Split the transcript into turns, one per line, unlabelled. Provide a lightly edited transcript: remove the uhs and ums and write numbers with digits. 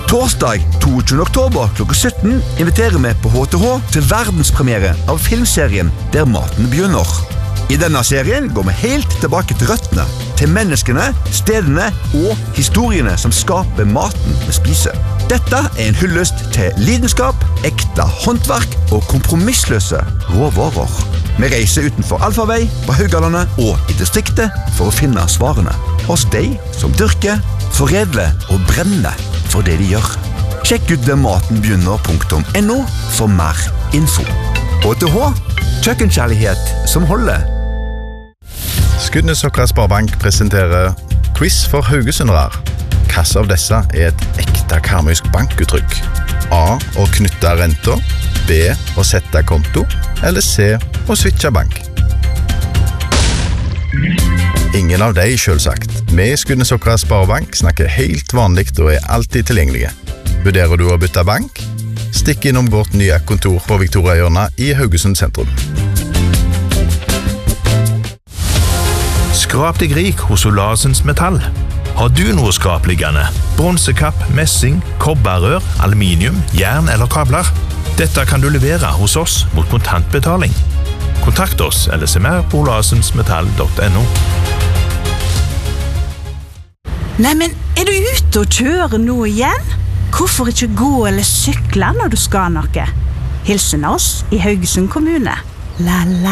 Torsdag 22. oktober klokka 17 inviterer vi på HTH til verdenspremiere av filmserien Der maten begynner. I denne serien går vi helt tilbake til røttene, til menneskene, stedene og historiene som skaper maten vi spiser. Dette en hyllest til lidenskap, ekte håndverk og kompromissløse råvarer. Vi reiser utenfor Alfavei, på Haugalandet og i distriktet for å finne svarene hos de som dyrker, foredler og brenner for det de gjør. Sjekk ut dermatenbegynner.no for mer info. HTH, kjøkkenkjærlighet som holder.
Skudenesokra Sparebank presenterer quiz for haugesundere. Hvilke av disse et ekte karmøysk bankuttrykk? A. Å knytte renter, B. Å sette konto, eller C. Å switche bank? Ingen av de, selvsagt. Vi i Skudenesokra Sparebank snakker helt vanligt og alltid tilgjengelige. Vurderer du å bytte bank? Stikk innom vårt nye kontor på Victoriahjørnet i Haugesund sentrum.
Skrap deg rik hos Olasens Metall. Har du noe skrapliggende? Bronsekapp, messing, kobberrør, aluminium, jern eller kabler? Dette kan du levere hos oss mot kontantbetaling. Kontakt oss eller se mer på olasensmetall.no.
Nei, men er du ute og kjører nå igjen? Hvorfor ikke gå eller sykle når du skal noe? Hilsen oss i Haugesund kommune. La la.